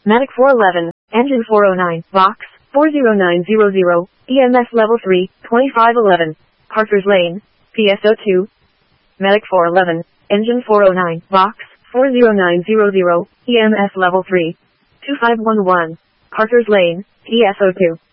Medic 411, Engine 409, Box 40900, EMS Level 3, 2511, Parker's Lane, PSO2. Medic 411, Engine 409, Box 40900, EMS Level 3, 2511, Parker's Lane, PSO2.